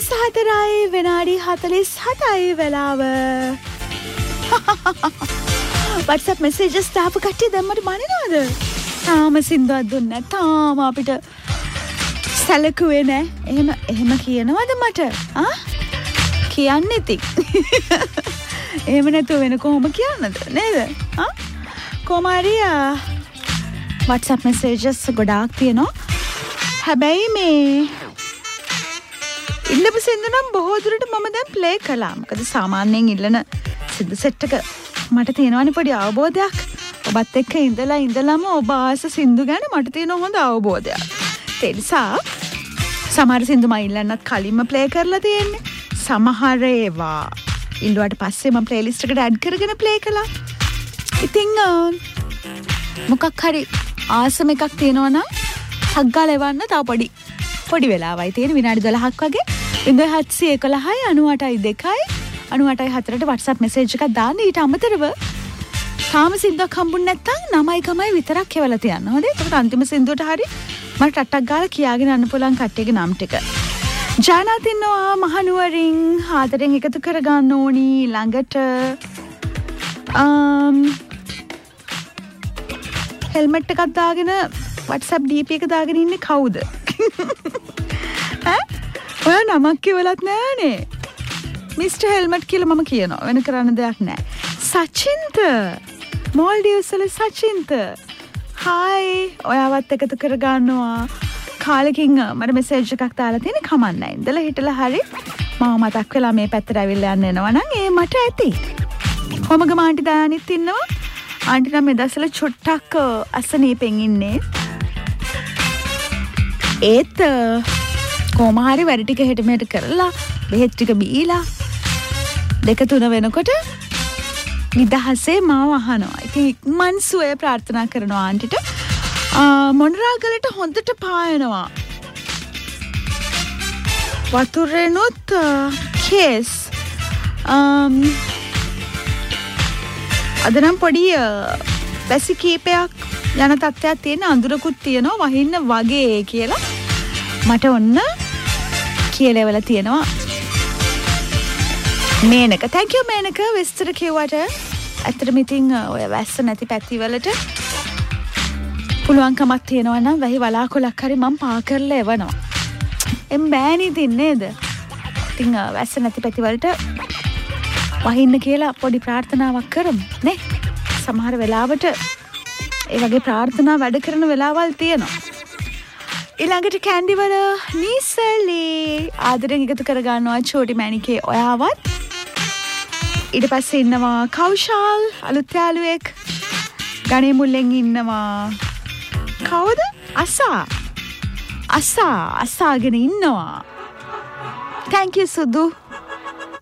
34යි විනාඩි 47යි වෙලාව. WhatsApp messages දාපු කට්ටිය දැම්මට මනිනවද? තාම සින්දුවක් දුන්නේ නැහැ. තාම අපිට සැලකුවේ නැහැ. එහෙම කියනවද මට? කියන්නේ ඉතින්. එහෙම නැතුව වෙන කොහොම කියන්නද නේද? කොහොම හරි WhatsApp messages ගොඩාක් තියෙනවා. හැබැයි මේ ඉල්ලපු සින්දු නම් බොහෝ දුරට මම දැන් ප්ලේ කළා. මොකද සාමාන්‍යයෙන් ඉල්ලන සින්දු සෙට් එක මට තියෙනවනේ පොඩි අවබෝධයක්. ඔබත් එක්ක ඉඳලාම ඔබ ආස සින්දු ගැන මට තියෙන හොඳ අවබෝධයක්. ඒ නිසා සමහර සින්දු මම ඉල්ලන්නත් කලින්ම ප්ලේ කරලා තියෙන්නේ. සමහර ඒවා ඉල්ලුවාට පස්සේ මම ප්ලේලිස්ට් එකට ඇඩ් කරගෙන ප්ලේ කළා. ඉතින් මොකක් හරි ආසම එකක් තියෙනවා නම් හග්ගා ලෙවන්න තව පොඩි වෙලාවයි තියෙන විනාඩි 12ක් වගේ 0711 98 2 98 4ට WhatsApp message එකක් දාන්න. ඊට අමතරව තාම සින්දුවක් හම්බුනේ නැත්නම් 9 විතරක් කියවලා තියන්න. හොඳේ. ඒකට අන්තිම සින්දුවට හරි මට ටට්ටක් ගාලා කියාගෙන යන්න පුළුවන් කට්ටියගේ නම් ටික. ජානත් ඉන්නවා මහනුවරින් ආදරෙන් එකතු කරගන්න ඕනි ළඟට. හෙල්මට් එකක් දාගෙන WhatsApp DP එක දාගෙන ඉන්නේ කවුද? ඔයා නමක් කියවලත් නෑනේ. මිස්ටර් හෙල්මට් කියලා මම කියනවා. වෙන කරන්න දෙයක් නෑ. සචින්ත මෝල්ඩිව්ස් වල සචින්ත. හායි. ඔයාවත් එකතු කරගන්නවා. කාලෙකින් මට මෙසේජ් එකක් දාලා තියෙන කමන්නයි. ඉඳලා හිටලා හරි මම මතක් වෙලා මේ පැත්තට ඇවිල්ලා යන්න එනවා නම් ඒ මට ඇති. කොමගම ආන්ටි දයානිත් ඉන්නවා. ආන්ටි නම් මේ දවස්වල චුට්ටක් අසනීපෙන් ඉන්නේ. ඒත් කොහොම හරි වැඩ ටික හෙට මෙහෙට කරලා බෙහෙත් ටික බීලා 2-3 වෙනකොට නිදහසේ මාව අහනවා. ඉතින් මං සුවය ප්‍රාර්ථනා කරනවා ආන්ටිට. මොනරාගලට හොඳට පායනවා. වතුරෙනුත් කේස්. අද නම් පොඩි පැසි කීපයක් යන තත්ත්වයක් තියෙන අඳුරකුත් තියෙනවා වහින්න වගේ කියලා මට ඔන්න කියලවල තියෙනවා. මේනක thank you මේනක විස්තර කිව්වට ඇත්තටම ඉතින් ඔය වැස්ස නැති පැතිවලට පුළුවන්කමක් තියෙනවා නම් වැහි වලාකුලක් හරි මම පා කරලා එවනවා. එම් බෑනේ ඉතින් නේද? ඉතින් වැස්ස නැති පැතිවලට වහින්න කියලා පොඩි ප්‍රාර්ථනාවක් කරමු නේ. සමහර වෙලාවට ඒ වගේ ප්‍රාර්ථනා වැඩ කරන වෙලාවල් තියෙනවා. ඊළඟට කැන්ඩි වල නීසලි ආදරෙන් එකතු කරගන්නවා චෝටි මැනිකේ ඔයාවත්. ඊට පස්සේ ඉන්නවා කෞශල් අලුත් යාළුවෙක්. ගණේ මුල්ලෙන් ඉන්නවා කවුද? අසාගෙන ඉන්නවා. thank you සුදු.